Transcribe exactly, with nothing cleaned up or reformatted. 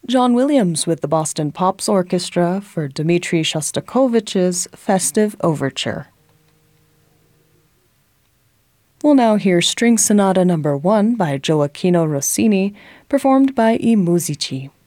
John Williams with the Boston Pops Orchestra for Dmitri Shostakovich's Festive Overture. We'll now hear String Sonata Number one by Gioacchino Rossini, performed by I Musici.